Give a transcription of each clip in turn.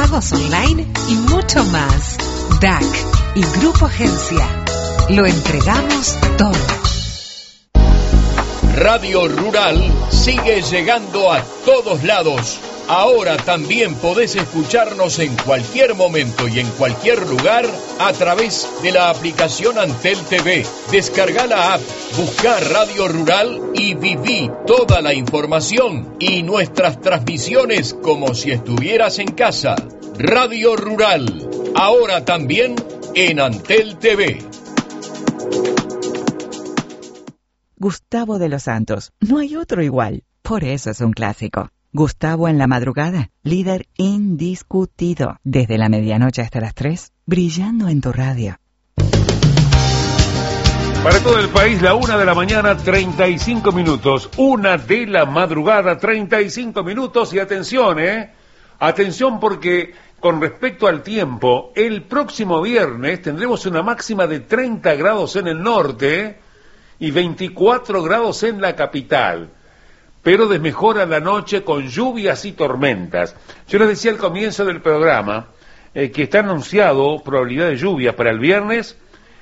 pagos online y mucho más. DAC y Grupo Agencia. Lo entregamos todo. Radio Rural sigue llegando a todos lados. Ahora también podés escucharnos en cualquier momento y en cualquier lugar a través de la aplicación Antel TV. Descarga la app, buscá Radio Rural y viví toda la información y nuestras transmisiones como si estuvieras en casa. Radio Rural, ahora también en Antel TV. Gustavo de los Santos, no hay otro igual, por eso es un clásico. Gustavo en la madrugada, líder indiscutido, desde la medianoche hasta las 3, brillando en tu radio. Para todo el país, la 1 de la mañana, 35 minutos. 1 de la madrugada, 35 minutos. Y atención, atención porque con respecto al tiempo, el próximo viernes tendremos una máxima de 30 grados en el norte y 24 grados en la capital. Pero desmejora la noche con lluvias y tormentas. Yo les decía al comienzo del programa que está anunciado probabilidad de lluvia para el viernes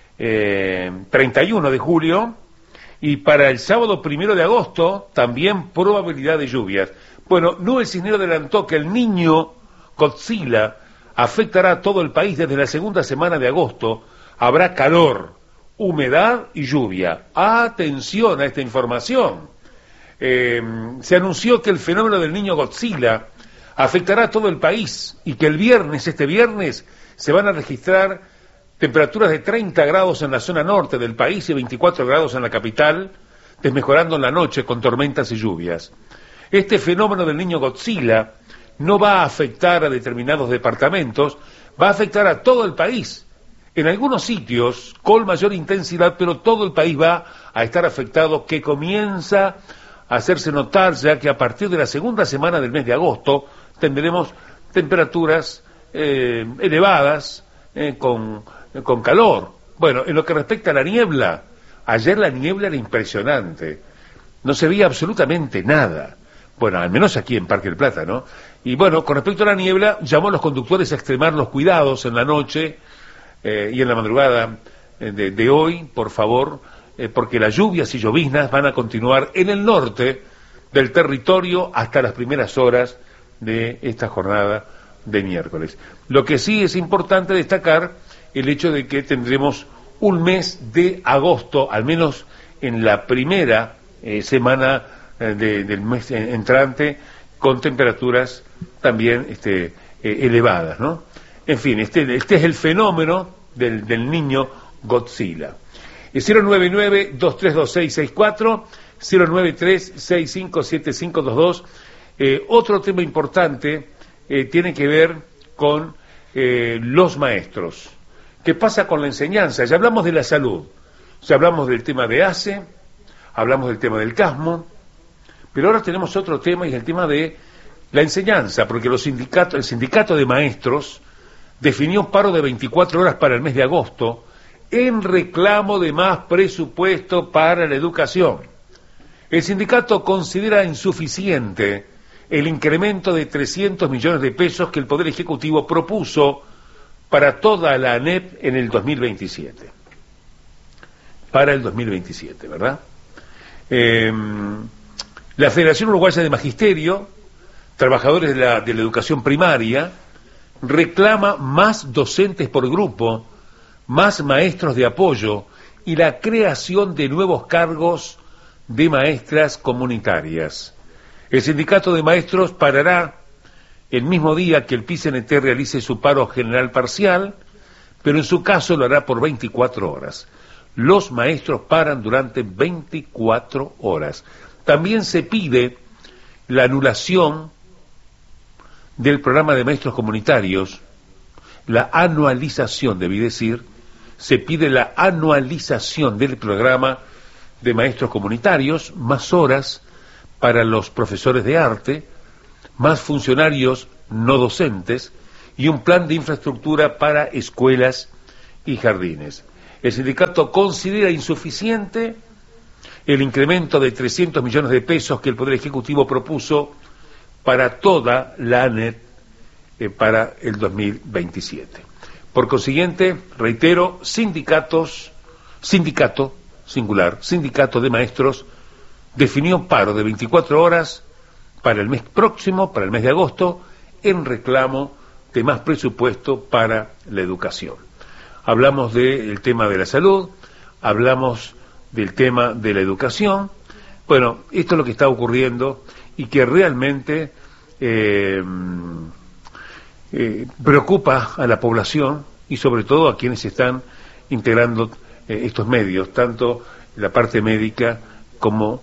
31 de julio y para el sábado 1 de agosto también probabilidad de lluvias. Bueno, Nube Cisnero adelantó que el niño Godzilla afectará a todo el país desde la segunda semana de agosto. Habrá calor, humedad y lluvia. Atención a esta información. Se anunció que el fenómeno del niño Godzilla afectará a todo el país y que este viernes, se van a registrar temperaturas de 30 grados en la zona norte del país y 24 grados en la capital, desmejorando en la noche con tormentas y lluvias. Este fenómeno del niño Godzilla no va a afectar a determinados departamentos, va a afectar a todo el país. En algunos sitios con mayor intensidad, pero todo el país va a estar afectado, que comienza hacerse notar ya que a partir de la segunda semana del mes de agosto tendremos temperaturas elevadas con calor. Bueno, en lo que respecta a la niebla, ayer la niebla era impresionante, no se veía absolutamente nada, bueno, al menos aquí en Parque del Plata, ¿no? Y bueno, con respecto a la niebla, llamó a los conductores a extremar los cuidados en la noche y en la madrugada de hoy, por favor, porque las lluvias y lloviznas van a continuar en el norte del territorio hasta las primeras horas de esta jornada de miércoles. Lo que sí es importante destacar el hecho de que tendremos un mes de agosto, al menos en la primera semana del mes entrante, con temperaturas también elevadas, ¿no? En fin, este es el fenómeno del niño Godzilla. 099-232664, 093-657522. Otro tema importante tiene que ver con los maestros. ¿Qué pasa con la enseñanza? Ya hablamos de la salud, ya hablamos del tema de ACE, hablamos del tema del CASMO, pero ahora tenemos otro tema y es el tema de la enseñanza, porque el sindicato de maestros definió un paro de 24 horas para el mes de agosto en reclamo de más presupuesto para la educación. El sindicato considera insuficiente el incremento de 300 millones de pesos que el Poder Ejecutivo propuso para toda la ANEP en el 2027. Para el 2027, ¿verdad? La Federación Uruguaya de Magisterio, trabajadores de la educación primaria, reclama más docentes por grupo, más maestros de apoyo y la creación de nuevos cargos de maestras comunitarias. El sindicato de maestros parará el mismo día que el PICNT realice su paro general parcial, pero en su caso lo hará por 24 horas. Los maestros paran durante 24 horas. También se pide la anulación del programa de maestros comunitarios, la anualización, debí decir, se pide la anualización del programa de maestros comunitarios, más horas para los profesores de arte, más funcionarios no docentes y un plan de infraestructura para escuelas y jardines. El sindicato considera insuficiente el incremento de 300 millones de pesos que el Poder Ejecutivo propuso para toda la ANEP para el 2027. Por consiguiente, reitero, sindicato de maestros, definió paro de 24 horas para el mes próximo, para el mes de agosto, en reclamo de más presupuesto para la educación. Hablamos del tema de la salud, hablamos del tema de la educación. Bueno, esto es lo que está ocurriendo y que realmente preocupa a la población y sobre todo a quienes están integrando estos medios, tanto la parte médica como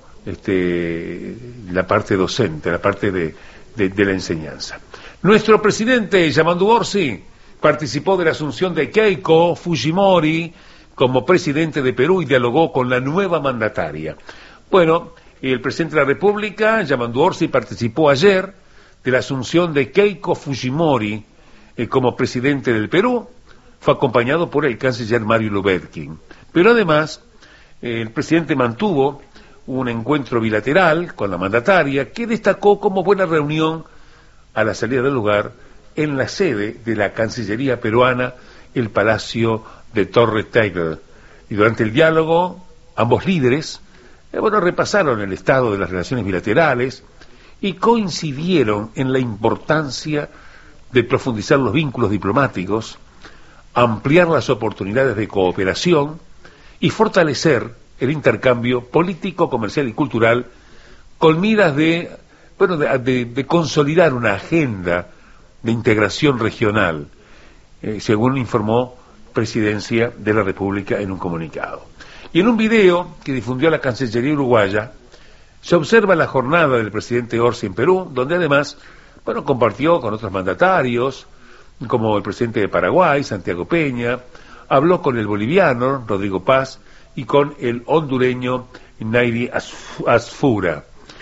la parte docente, la parte de la enseñanza. Nuestro presidente Yamandu Orsi participó de la asunción de Keiko Fujimori como presidente de Perú y dialogó con la nueva mandataria. Bueno, el presidente de la República, Yamandu Orsi, participó ayer de la asunción de Keiko Fujimori como presidente del Perú. Fue acompañado por el canciller Mario Lubetkin. Pero además, el presidente mantuvo un encuentro bilateral con la mandataria que destacó como buena reunión a la salida del lugar en la sede de la Cancillería peruana, el Palacio de Torre Tagle. Y durante el diálogo, ambos líderes repasaron el estado de las relaciones bilaterales y coincidieron en la importancia de profundizar los vínculos diplomáticos, ampliar las oportunidades de cooperación y fortalecer el intercambio político, comercial y cultural con miras de consolidar una agenda de integración regional, según informó Presidencia de la República en un comunicado. Y en un video que difundió la Cancillería uruguaya, se observa la jornada del presidente Orsi en Perú, donde además, compartió con otros mandatarios, como el presidente de Paraguay, Santiago Peña, habló con el boliviano, Rodrigo Paz, y con el hondureño, Nairi Asfura.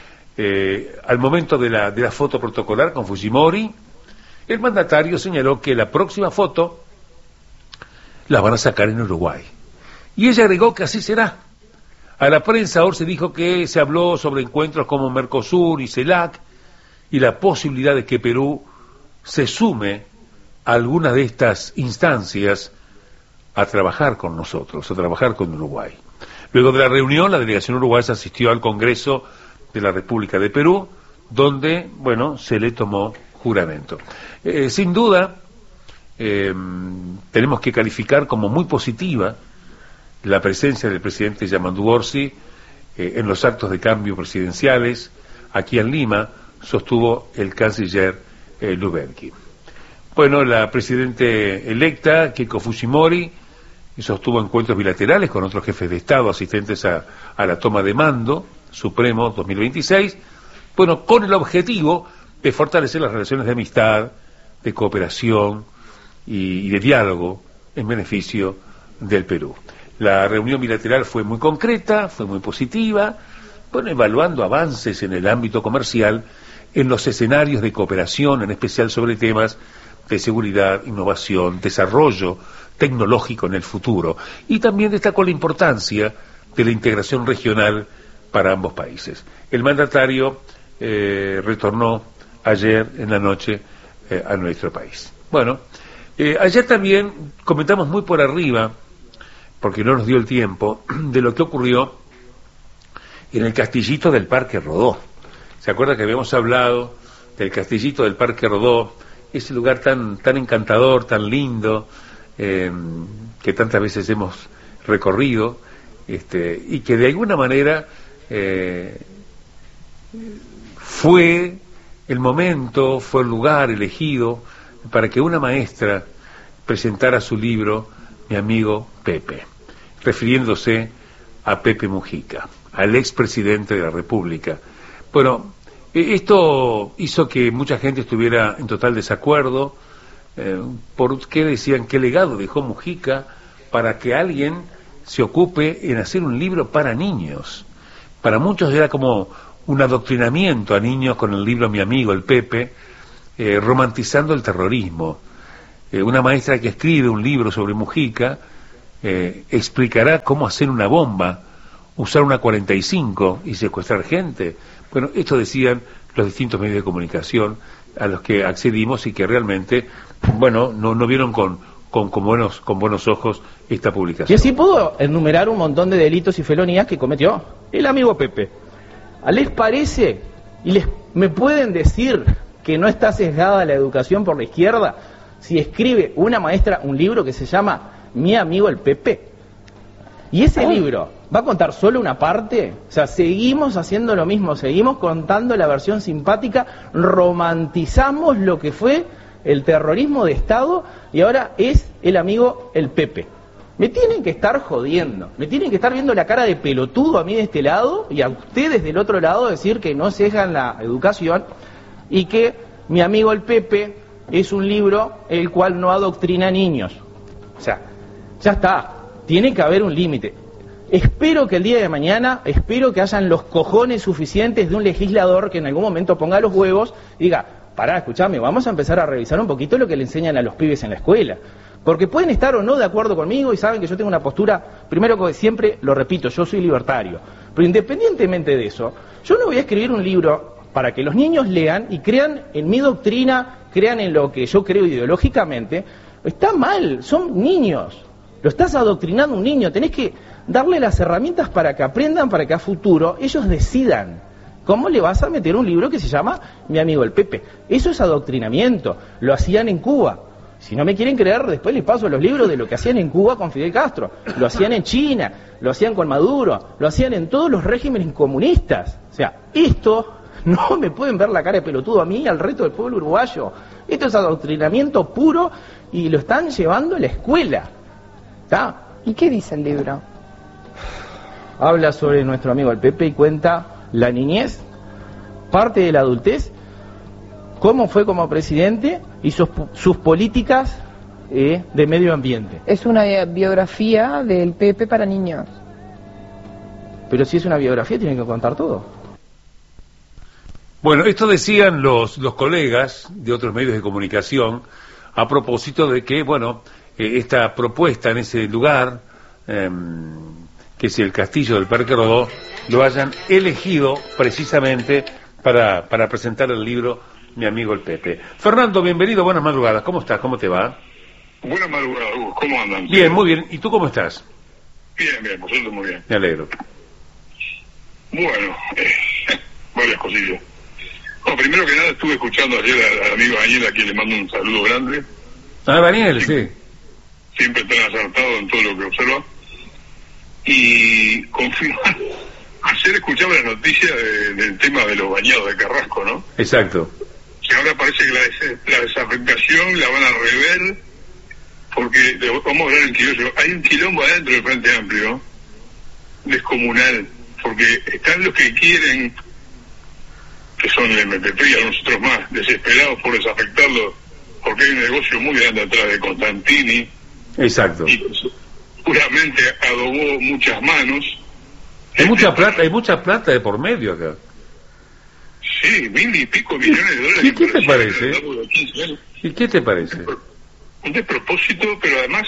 Al momento de la foto protocolar con Fujimori, el mandatario señaló que la próxima foto la van a sacar en Uruguay. Y ella agregó que así será. A la prensa Orsi dijo que se habló sobre encuentros como Mercosur y CELAC y la posibilidad de que Perú se sume a algunas de estas instancias a trabajar con nosotros, a trabajar con Uruguay. Luego de la reunión, la delegación uruguaya asistió al Congreso de la República de Perú, donde, se le tomó juramento. Sin duda, tenemos que calificar como muy positiva la presencia del presidente Yamandu Orsi en los actos de cambio presidenciales aquí en Lima, sostuvo el canciller Lubetkin. La presidente electa, Keiko Fujimori, sostuvo encuentros bilaterales con otros jefes de Estado asistentes a la toma de mando supremo 2026, con el objetivo de fortalecer las relaciones de amistad, de cooperación y de diálogo en beneficio del Perú. La reunión bilateral fue muy concreta, fue muy positiva, evaluando avances en el ámbito comercial, en los escenarios de cooperación, en especial sobre temas de seguridad, innovación, desarrollo tecnológico en el futuro, y también destacó la importancia de la integración regional para ambos países. El mandatario retornó ayer en la noche a nuestro país. Ayer también comentamos muy por arriba, porque no nos dio el tiempo, de lo que ocurrió en el Castillito del Parque Rodó. ¿Se acuerda que habíamos hablado del Castillito del Parque Rodó, ese lugar tan encantador, tan lindo, que tantas veces hemos recorrido, y que de alguna manera fue el momento, fue el lugar elegido para que una maestra presentara su libro Mi amigo Pepe, refiriéndose a Pepe Mujica, al expresidente de la República. Esto hizo que mucha gente estuviera en total desacuerdo, porque decían qué legado dejó Mujica para que alguien se ocupe en hacer un libro para niños. Para muchos era como un adoctrinamiento a niños con el libro Mi amigo, el Pepe, romantizando el terrorismo. Una maestra que escribe un libro sobre Mujica explicará cómo hacer una bomba, usar una 45 y secuestrar gente. Esto decían los distintos medios de comunicación a los que accedimos y que realmente, bueno, no vieron con buenos ojos esta publicación. Y así puedo enumerar un montón de delitos y felonías que cometió el amigo Pepe. ¿Les parece y me pueden decir que no está sesgada la educación por la izquierda si escribe una maestra un libro que se llama Mi amigo el Pepe? Y ese libro va a contar solo una parte. O sea, seguimos haciendo lo mismo, seguimos contando la versión simpática, romantizamos lo que fue el terrorismo de Estado y ahora es el amigo el Pepe. Me tienen que estar jodiendo, me tienen que estar viendo la cara de pelotudo a mí de este lado y a ustedes del otro lado decir que no sesgan la educación y que Mi amigo el Pepe es un libro el cual no adoctrina a niños. O sea, ya está, tiene que haber un límite. Espero que el día de mañana, espero que hayan los cojones suficientes de un legislador que en algún momento ponga los huevos y diga, pará, escuchame, vamos a empezar a revisar un poquito lo que le enseñan a los pibes en la escuela. Porque pueden estar o no de acuerdo conmigo y saben que yo tengo una postura, primero que siempre lo repito, yo soy libertario. Pero independientemente de eso, yo no voy a escribir un libro para que los niños lean y crean en mi doctrina, crean en lo que yo creo ideológicamente. Está mal, son niños. Lo estás adoctrinando a un niño, tenés que darle las herramientas para que aprendan, para que a futuro ellos decidan. ¿Cómo le vas a meter un libro que se llama Mi amigo el Pepe? Eso es adoctrinamiento, lo hacían en Cuba. Si no me quieren creer, después les paso los libros de lo que hacían en Cuba con Fidel Castro, lo hacían en China, lo hacían con Maduro, lo hacían en todos los regímenes comunistas. O sea, esto no me pueden ver la cara de pelotudo a mí y al resto del pueblo uruguayo. Esto es adoctrinamiento puro y lo están llevando a la escuela. ¿Está? ¿Y qué dice el libro? Habla sobre nuestro amigo el Pepe y cuenta la niñez, parte de la adultez, cómo fue como presidente y sus políticas de medio ambiente. Es una biografía del Pepe para niños. Pero si es una biografía, tienen que contar todo. Bueno, esto decían los colegas de otros medios de comunicación a propósito de que, bueno, esta propuesta en ese lugar, que es el Castillo del Parque Rodó, lo hayan elegido precisamente para presentar el libro Mi amigo el Pepe. Fernando, bienvenido, buenas madrugadas, ¿cómo estás? ¿Cómo te va? Buenas madrugadas, ¿cómo andan? Bien, muy bien, ¿y tú cómo estás? Bien, vosotros muy bien. Me alegro. Bueno, varias cosillas. Bueno, primero que nada estuve escuchando ayer al amigo Daniel, a quien le mando un saludo grande. Ah, Daniel, sí. Siempre tan acertado en todo lo que observa. Y confirmar, ayer escuchaba la noticia del tema de los bañados de Carrasco, ¿no? Exacto. Que ahora parece que la desafectación la van a rever, porque vamos a hablar en criollo. Hay un quilombo adentro del Frente Amplio, descomunal, porque están los que quieren, que son el MPP y a nosotros más, desesperados por desafectarlo, porque hay un negocio muy grande atrás de Constantini. Exacto. Y puramente adobó muchas manos. Hay mucha plata de por medio acá. Sí, 1.000 y pico millones de dólares. ¿Y qué te parece? ¿Y qué te parece? Un despropósito, pero además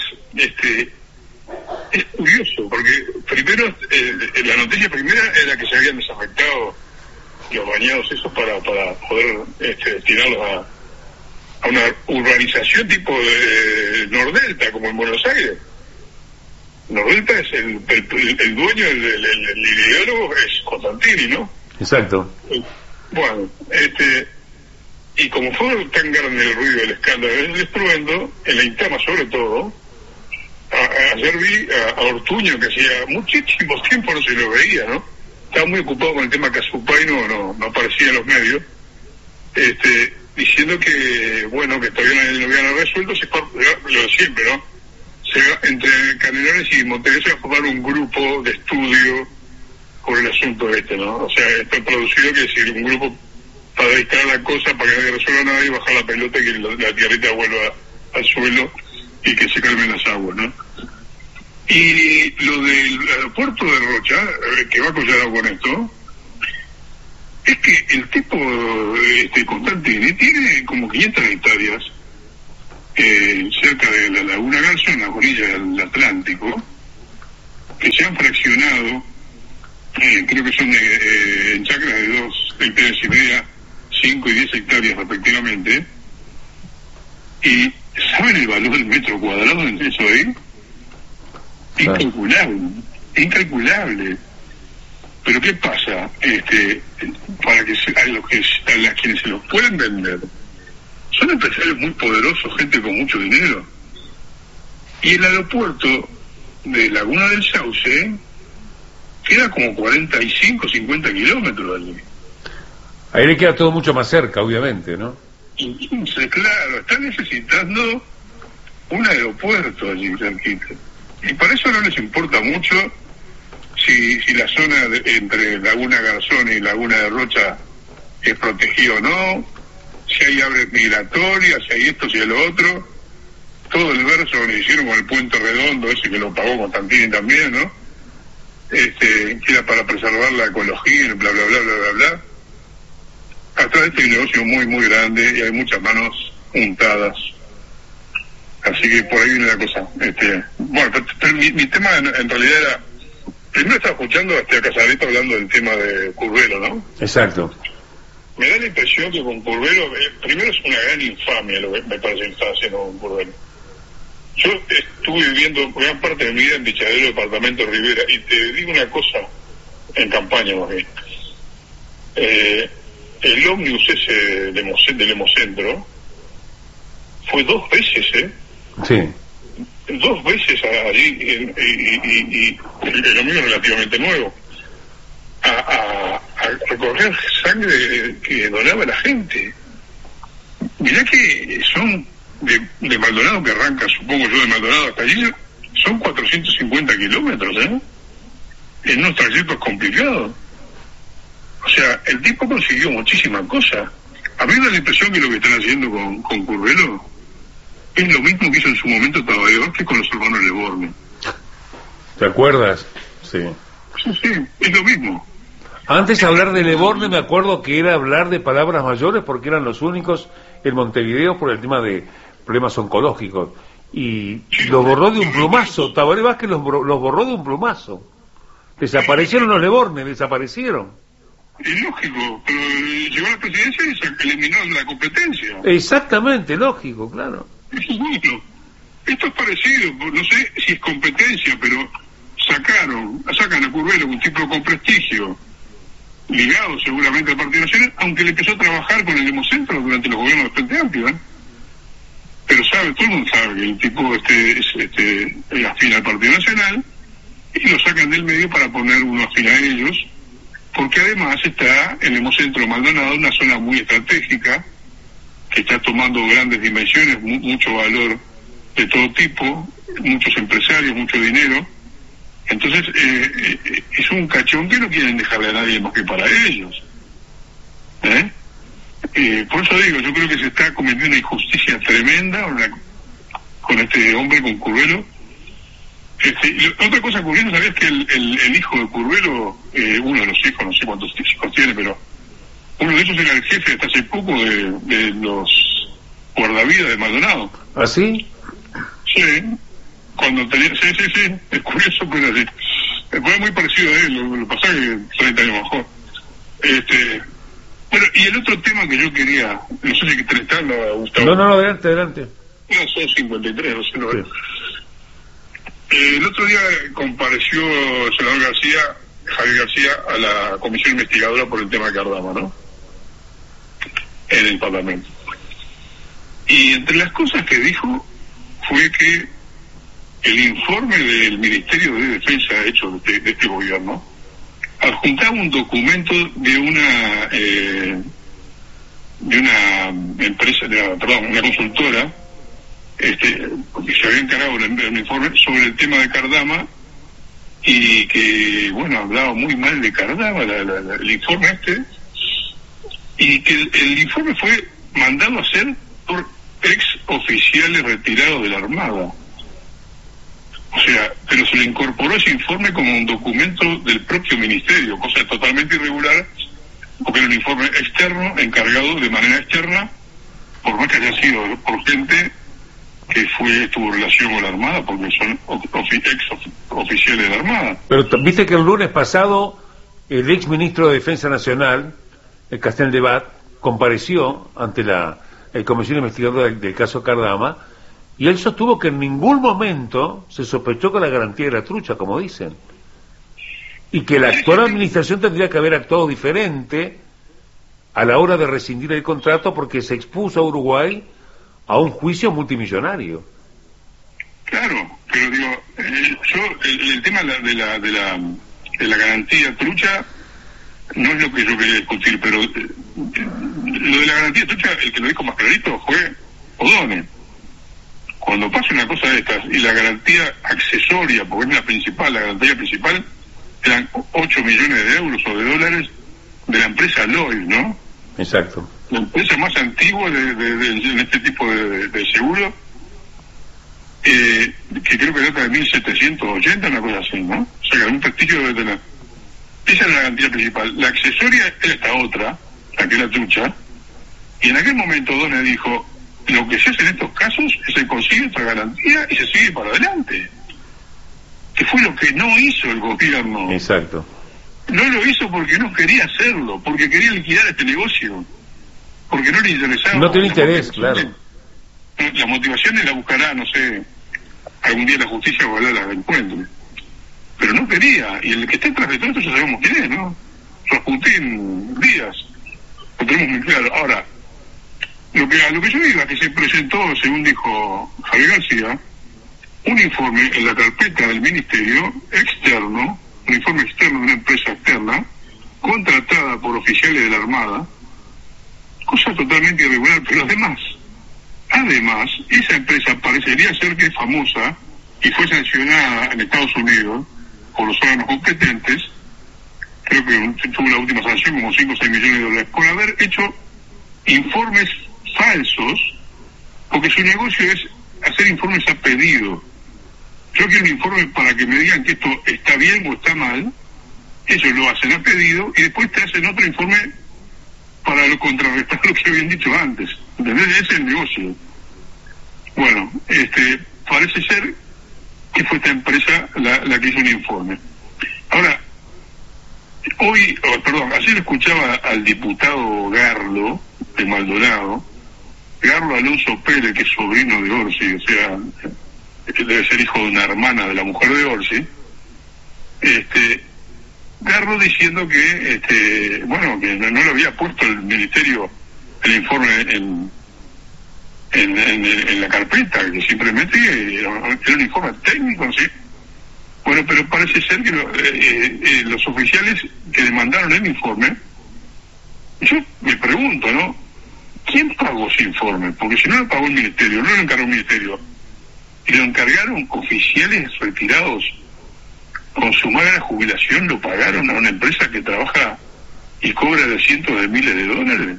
es curioso, porque primero, la noticia primera era que se habían desafectado los bañados esos para poder destinarlos a una urbanización tipo de Nordelta, como en Buenos Aires. Nordelta es el dueño, el ideólogo es Constantini, ¿no? Exacto. Bueno, y como fue tan grande el ruido del escándalo del estruendo, en la Intama sobre todo, ayer vi a Ortuño, que hacía muchísimo tiempo no se lo veía, ¿no? Estaba muy ocupado con el tema Casupá y no aparecía en los medios, diciendo que, bueno, que todavía no lo habían resuelto, lo de siempre, ¿no? Entre Canelones y Montevideo se va a formar un grupo de estudio por el asunto ¿no? O sea, está producido, que decir, un grupo para distraer la cosa, para que nadie resuelva nada y bajar la pelota y que la tierrita vuelva al suelo y que se calmen las aguas, ¿no? Y lo del aeropuerto de Rocha, que va colado con esto, es que el tipo Constantini tiene como 500 hectáreas cerca de la Laguna Garza, en la orilla del Atlántico, que se han fraccionado, creo que son en chacras de 2,5 hectáreas 5 y 10 hectáreas respectivamente, y ¿saben el valor del metro cuadrado en eso ahí? Incalculable. Pero ¿qué pasa? Para que a las quienes se los pueden vender, son empresarios muy poderosos, gente con mucho dinero. Y el aeropuerto de Laguna del Sauce queda como 45, 50 kilómetros de allí. Ahí le queda todo mucho más cerca, obviamente, ¿no? Y, claro, están necesitando un aeropuerto allí cerquita. Y para eso no les importa mucho si la zona entre Laguna Garzón y Laguna de Rocha es protegida o no, si hay aves migratorias, si hay esto, si hay lo otro. Todo el verso que le hicieron con el Puente Redondo, ese que lo pagó Constantini también, ¿no? Que era para preservar la ecología, bla, bla, bla, bla, bla, bla. Atrás de este hay un negocio muy, muy grande y hay muchas manos untadas. Así que por ahí viene la cosa. Bueno, pero mi tema en realidad era... Primero estaba escuchando a Casareto hablando del tema de Curvelo, ¿no? Exacto. Me da la impresión que con Curvelo, primero es una gran infamia lo que me parece que está haciendo con Curvelo. Yo estuve viviendo gran parte de mi vida en Dichadero, departamento de Rivera, y te digo una cosa, en campaña más bien. El ómnibus ese del Hemocentro fue 2 veces, Sí. 2 veces allí, y el ómnibus relativamente nuevo, a recorrer sangre que donaba la gente. Mirá que son de Maldonado, que arranca, supongo yo, de Maldonado hasta allí, son 450 kilómetros, en unos trayectos complicados. O sea, el tipo consiguió muchísimas cosas. A mí me da la impresión que lo que están haciendo con Curvelo es lo mismo que hizo en su momento Tabaré que con los hermanos Leborne. ¿Te acuerdas? Sí. Sí, es lo mismo. Antes de hablar de Leborne, me acuerdo que era hablar de palabras mayores porque eran los únicos en Montevideo por el tema de problemas oncológicos. Y lo borró de un plumazo. Tabaré Vázquez los borró de un plumazo. Desaparecieron los Leborne, desaparecieron. Es lógico, pero llegó a la presidencia y se eliminó la competencia. Exactamente, lógico, claro. Bueno, esto es parecido, no sé si es competencia, pero sacan a Curvelo, un tipo con prestigio, ligado seguramente al Partido Nacional, aunque le empezó a trabajar con el Hemocentro durante los gobiernos del Frente Amplio, pero todo el mundo sabe que el tipo es afín al Partido Nacional, y lo sacan del medio para poner uno afín a ellos, porque además está el Hemocentro Maldonado, una zona muy estratégica, que está tomando grandes dimensiones, mucho valor de todo tipo, muchos empresarios, mucho dinero. Entonces es un cachón que no quieren dejarle a nadie más que para ellos. Por eso digo, yo creo que se está cometiendo una injusticia tremenda con este hombre, con Curvelo. Otra cosa curiosa, ¿sabías que el hijo de Curvelo, uno de los hijos, no sé cuántos hijos tiene, pero uno de ellos era el jefe hasta hace poco de los guardavidas de Maldonado? ¿Ah, sí? Sí, cuando tenía... Sí, es curioso, pero así. Fue muy parecido a él, lo pasaba que 30 años mejor. Bueno, y el otro tema que yo quería, no sé si tenés tanto, Gustavo. No, adelante. No, son 53, no sé, no sí. El otro día compareció el senador Javier García, a la comisión investigadora por el tema de Cardama, ¿no? En el Parlamento. Y entre las cosas que dijo fue que el informe del Ministerio de Defensa hecho de este gobierno adjuntaba un documento de una empresa, una consultora, que se había encargado el informe sobre el tema de Cardama, y que, bueno, hablaba muy mal de Cardama, el informe y que el informe fue mandado a hacer por ex oficiales retirados de la Armada. O sea, pero se le incorporó ese informe como un documento del propio ministerio, cosa totalmente irregular, porque era un informe externo, encargado de manera externa, por más que haya sido por gente que tuvo relación con la Armada, porque son ex oficiales de la Armada. Pero viste que el lunes pasado el ex ministro de Defensa Nacional, el Castel de Bat, compareció ante la comisión investigadora del caso Cardama, y él sostuvo que en ningún momento se sospechó que la garantía era trucha, como dicen, y que la actual administración tendría que haber actuado diferente a la hora de rescindir el contrato, porque se expuso a Uruguay a un juicio multimillonario. Claro, pero digo, el tema de la garantía trucha no es lo que yo quería discutir, pero lo de la garantía trucha, el que lo dijo más clarito fue O'Donnell. Cuando pasa una cosa de estas y la garantía accesoria, porque es la principal, la garantía principal, eran 8 millones de euros o de dólares de la empresa Lloyd, ¿no? Exacto. La empresa más antigua en este tipo de seguro, que creo que data de 1780, una cosa así, ¿no? O sea que algún prestigio debe tener. Esa es la garantía principal. La accesoria es esta otra, la que es la trucha, y en aquel momento O'Donnell dijo, lo que se hace en estos casos es se consigue otra garantía y se sigue para adelante. Que fue lo que no hizo el gobierno. Exacto. No lo hizo porque no quería hacerlo, porque quería liquidar este negocio, porque no le interesaba. No tiene interés, claro. Las motivaciones la buscará, no sé, algún día la justicia ojalá la encuentre. Pero no quería, y el que está detrás de todo esto ya sabemos quién es, ¿no? Rasputín Díaz. Lo tenemos muy claro. Ahora, a lo que yo digo es que se presentó, según dijo Javier García, un informe en la carpeta del ministerio externo, un informe externo de una empresa externa, contratada por oficiales de la Armada, cosa totalmente irregular, pero además, esa empresa parecería ser que es famosa y fue sancionada en Estados Unidos por los órganos competentes, creo que tuvo la última sanción como 5 o 6 millones de dólares, por haber hecho informes falsos, porque su negocio es hacer informes a pedido. Yo quiero un informe para que me digan que esto está bien o está mal, ellos lo hacen a pedido y después te hacen otro informe para contrarrestar lo que habían dicho antes. ¿Entendés? Ese es el negocio. Bueno, parece ser que fue esta empresa la que hizo un informe. Ahora, ayer escuchaba al diputado Garlo de Maldonado, Garlo Alonso Pérez, que es sobrino de Orsi, o sea, debe ser hijo de una hermana de la mujer de Orsi, Garlo diciendo que que no le había puesto el ministerio el informe en la carpeta, que simplemente era un informe técnico, ¿sí? Bueno, pero parece ser que los oficiales que demandaron el informe, yo me pregunto, ¿no? ¿Quién pagó ese informe? Porque si no lo pagó el ministerio, no lo encargó el ministerio, y lo encargaron oficiales retirados con su magra jubilación, lo pagaron a una empresa que trabaja y cobra de cientos de miles de dólares.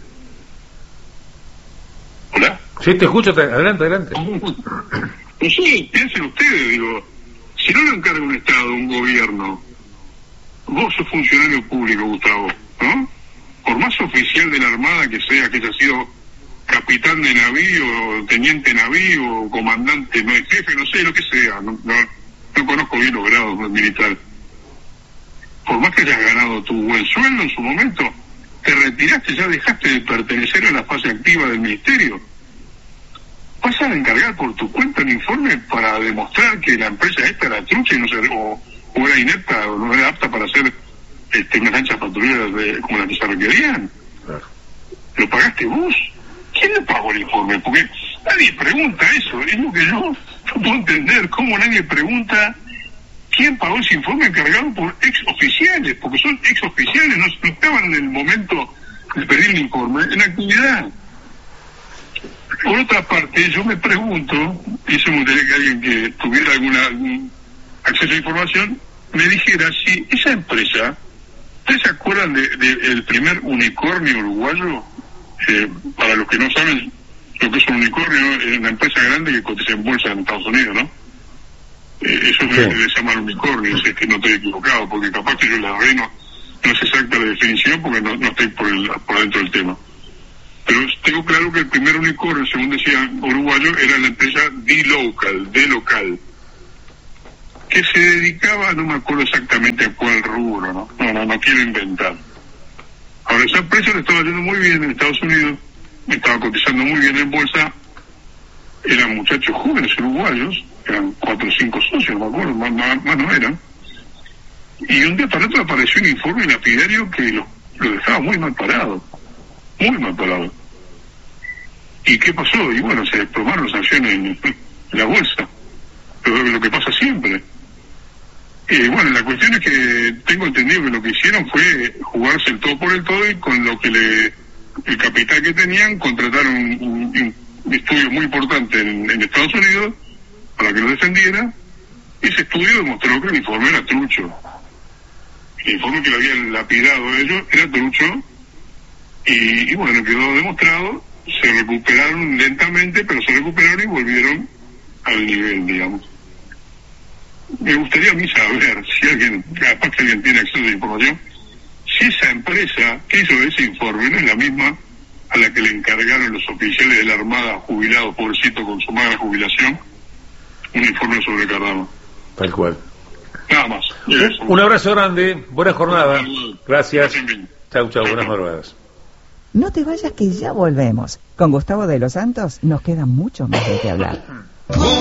¿Hola? Sí, te escucho, adelante. Pues sí, piensen ustedes, digo, si no lo encarga un Estado, un gobierno, vos sos funcionario público, Gustavo, ¿no? Por más oficial de la Armada que sea, que haya sido capitán de navío, teniente navío, comandante, no jefe, no sé, lo que sea, no conozco bien los grados militares. Por más que hayas ganado tu buen sueldo en su momento, te retiraste, ya dejaste de pertenecer a la fase activa del ministerio. Vas a encargar por tu cuenta un informe para demostrar que la empresa esta era trucha y o era inepta o no era apta para hacer unas anchas patrulleras como las que se requerían. Claro. ¿Lo pagaste vos? ¿Quién le pagó el informe? Porque nadie pregunta eso. Es lo que yo no puedo entender. ¿Cómo nadie pregunta quién pagó ese informe encargado por ex oficiales? Porque son ex oficiales, no estaban en el momento de pedir el informe en actividad. Por otra parte, yo me pregunto, y eso me gustaría que alguien que tuviera algún acceso a información me dijera si esa empresa, ¿ustedes se acuerdan del primer unicornio uruguayo? Para los que no saben lo que es un unicornio, es una empresa grande que cotiza en bolsa en Estados Unidos, ¿no? Eso es lo que le llaman unicornio, si es que no estoy equivocado, porque capaz que yo la reino no es exacta la definición porque no estoy por dentro del tema. Pero tengo claro que el primer unicornio, según decía uruguayo, era la empresa D-Local, que se dedicaba, no me acuerdo exactamente a cuál rubro, ¿no? No quiero inventar. A Ahora, esa empresa le estaba yendo muy bien en Estados Unidos, estaba cotizando muy bien en bolsa, eran muchachos jóvenes uruguayos, eran 4 o 5 socios, me acuerdo, más no eran, y un día para otro apareció un informe lapidario que lo dejaba muy mal parado. ¿Y qué pasó? Y bueno, se desplomaron las acciones en la bolsa, lo que pasa siempre. Bueno, la cuestión es que tengo entendido que lo que hicieron fue jugarse el todo por el todo, y con lo que el capital que tenían, contrataron un estudio muy importante en Estados Unidos para que lo defendiera. Ese estudio demostró que el informe era trucho. El informe que lo habían lapidado ellos era trucho, y bueno, quedó demostrado. Se recuperaron lentamente, pero se recuperaron y volvieron al nivel, digamos. Me gustaría a mí saber, si alguien, capaz que alguien tiene acceso a la información, si esa empresa que hizo ese informe no es la misma a la que le encargaron los oficiales de la Armada jubilados, pobrecito, con su magra jubilación, un informe sobre Cardano. Tal cual. Nada más. Un abrazo grande, buena jornada. Gracias. Chau, buenas madrugadas. No te vayas que ya volvemos. Con Gustavo de los Santos nos queda mucho más de qué hablar.